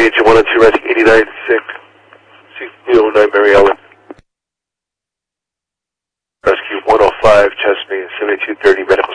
Agent 102, rescue 89-6, 609 Mary Ellen. Rescue 105, chest main, 7230, medical.